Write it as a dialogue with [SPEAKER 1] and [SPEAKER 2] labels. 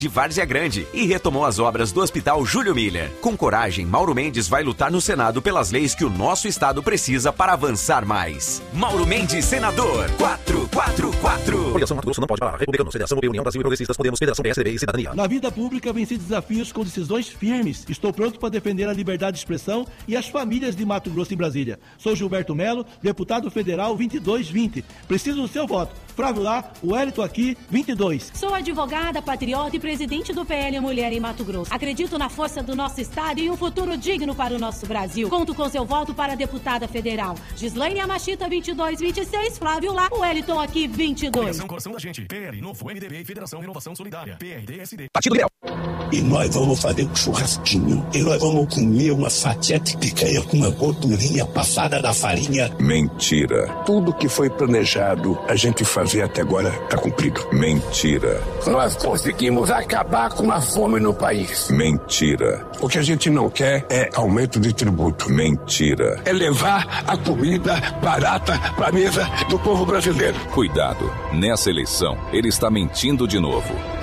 [SPEAKER 1] de Várzea Grande e retomou as obras do Hospital Júlio Miller. Com coragem, Mauro Mendes vai lutar no Senado pelas leis que o nosso estado precisa para avançar mais. Mauro Mendes, senador, 444.
[SPEAKER 2] Coligação Mato Grosso não pode parar. Republicanos, Federação União Brasil e Progressistas, Podemos, Federação PSDB e Cidadania.
[SPEAKER 3] Na vida pública, venci desafios com decisões firmes. Estou pronto para defender a liberdade de expressão e as famílias de Mato Grosso e Brasília. Sou Gilberto Melo, deputado federal 2220. Preciso do seu voto. Flávio lá, Wellington aqui, 22.
[SPEAKER 4] Sou advogada, patriota e presidente do PL Mulher em Mato Grosso. Acredito na força do nosso estado e um futuro digno para o nosso Brasil. Conto com seu voto para deputada federal. Gislaine Amachita, 2226. Flávio lá, Wellington aqui, 22.
[SPEAKER 5] Coração da gente. PL, Novo, MDB e Federação Renovação Solidária. PRDSD.
[SPEAKER 2] Partido Liberal.
[SPEAKER 6] E nós vamos fazer um churrasquinho. E nós vamos comer uma fatia de picanha com uma gordurinha passada da farinha.
[SPEAKER 7] Mentira.
[SPEAKER 6] Tudo que foi planejado a gente fazer até agora está cumprido.
[SPEAKER 7] Mentira.
[SPEAKER 6] Nós conseguimos acabar com a fome no país.
[SPEAKER 7] Mentira.
[SPEAKER 6] O que a gente não quer é aumento de tributo.
[SPEAKER 7] Mentira.
[SPEAKER 6] É levar a comida barata para a mesa do povo brasileiro.
[SPEAKER 7] Cuidado. Nessa eleição, ele está mentindo de novo.